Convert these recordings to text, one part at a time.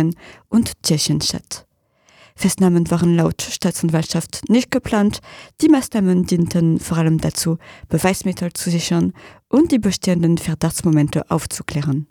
und Tierchenstadt. Festnahmen waren laut Staatsanwaltschaft nicht geplant. Die Maßnahmen dienten vor allem dazu, Beweismittel zu sichern und die bestehenden Verdachtsmomente aufzuklären.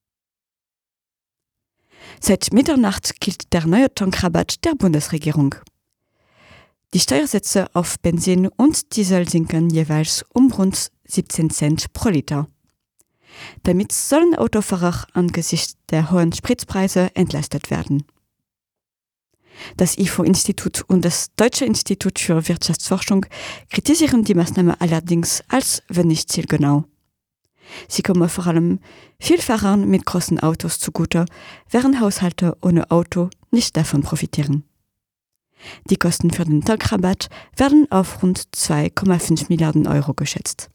Seit Mitternacht gilt der neue Tankrabatt der Bundesregierung. Die Steuersätze auf Benzin und Diesel sinken jeweils um rund 17 Cent pro Liter. Damit sollen Autofahrer angesichts der hohen Spritpreise entlastet werden. Das IFO-Institut und das Deutsche Institut für Wirtschaftsforschung kritisieren die Maßnahme allerdings als wenig zielgenau. Sie kommen vor allem Vielfahrern mit großen Autos zugute, während Haushalte ohne Auto nicht davon profitieren. Die Kosten für den Tankrabatt werden auf rund 2,5 Milliarden Euro geschätzt.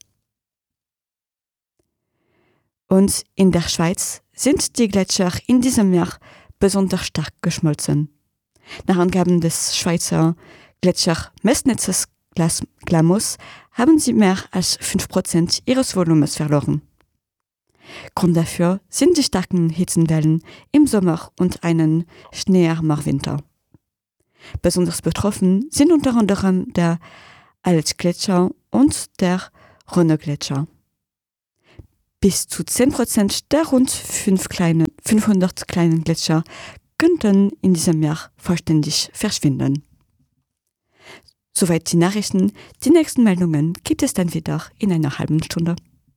Und in der Schweiz sind die Gletscher in diesem Jahr besonders stark geschmolzen. Nach Angaben des Schweizer Gletschermessnetzes GLAMOS haben sie mehr als 5% ihres Volumens verloren. Grund dafür sind die starken Hitzenwellen im Sommer und einen schneearmer Winter. Besonders betroffen sind unter anderem der Altgletscher und der Rhônegletscher. Bis zu 10% der rund 500 kleinen Gletscher könnten in diesem Jahr vollständig verschwinden. Soweit die Nachrichten. Die nächsten Meldungen gibt es dann wieder in einer halben Stunde.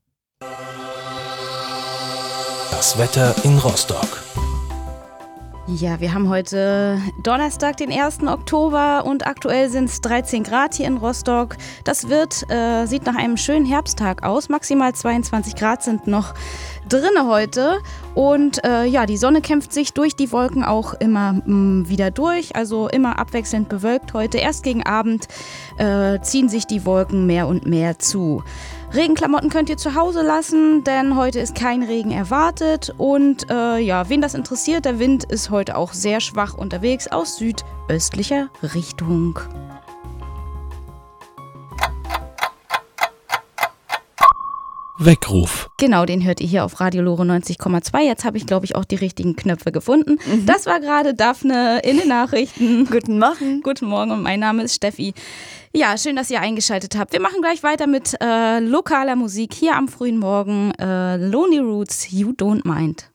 Das Wetter in Rostock. Ja, wir haben heute Donnerstag, den 1. Oktober und aktuell sind es 13 Grad hier in Rostock. Das sieht nach einem schönen Herbsttag aus. Maximal 22 Grad sind noch drinne heute und die Sonne kämpft sich durch die Wolken auch immer wieder durch, also immer abwechselnd bewölkt heute. Erst gegen Abend ziehen sich die Wolken mehr und mehr zu. Regenklamotten könnt ihr zu Hause lassen, denn heute ist kein Regen erwartet und wen das interessiert, der Wind ist heute auch sehr schwach unterwegs aus südöstlicher Richtung. Weckruf. Genau, den hört ihr hier auf Radio Lore 90,2. Jetzt habe ich, glaube ich, auch die richtigen Knöpfe gefunden. Das war gerade Daphne in den Nachrichten. Guten Morgen. Guten Morgen und mein Name ist Steffi. Ja, schön, dass ihr eingeschaltet habt. Wir machen gleich weiter mit lokaler Musik hier am frühen Morgen. Lonely Roots, You Don't Mind.